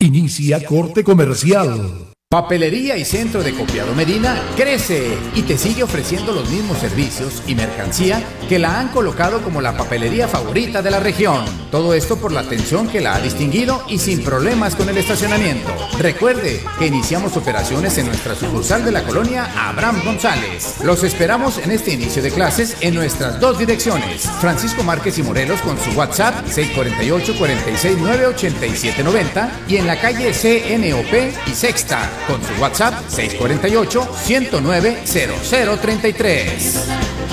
Inicia corte comercial. Papelería y Centro de Copiado Medina crece y te sigue ofreciendo los mismos servicios y mercancía que la han colocado como la papelería favorita de la región. Todo esto por la atención que la ha distinguido y sin problemas con el estacionamiento. Recuerde que iniciamos operaciones en nuestra sucursal de la colonia Abraham González. Los esperamos en este inicio de clases en nuestras dos direcciones. Francisco Márquez y Morelos con su WhatsApp 648-469-8790 y en la calle CNOP y Sexta con su WhatsApp 648-109-0033.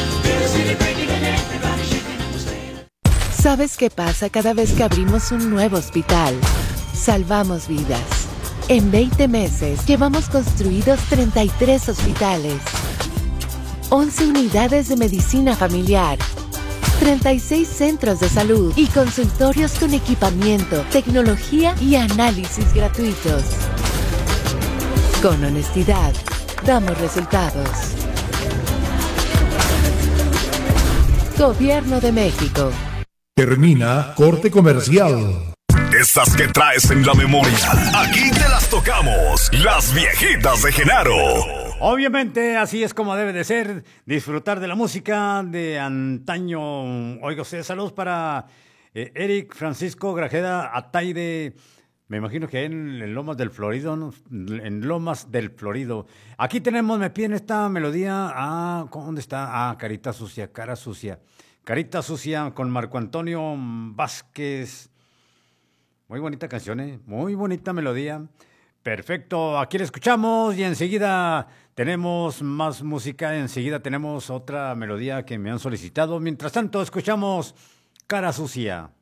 ¿Sabes qué pasa cada vez que abrimos un nuevo hospital? Salvamos vidas. En 20 meses llevamos construidos 33 hospitales, 11 unidades de medicina familiar, 36 centros de salud y consultorios con equipamiento, tecnología y análisis gratuitos. Con honestidad, damos resultados. Gobierno de México. Termina corte comercial. Esas que traes en la memoria, aquí te las tocamos, las viejitas de Genaro. Obviamente, así es como debe de ser, disfrutar de la música de antaño. Oiga usted, saludos para Eric Francisco Grajeda Ataide. Me imagino que en Lomas del Florido, ¿no? En Lomas del Florido. Aquí tenemos, me piden esta melodía. ¿Dónde está? Carita Sucia, Cara Sucia. Carita Sucia con Marco Antonio Vázquez. Muy bonita canción, ¿eh? Muy bonita melodía. Perfecto, aquí la escuchamos y enseguida tenemos más música. Enseguida tenemos otra melodía que me han solicitado. Mientras tanto, escuchamos Cara Sucia.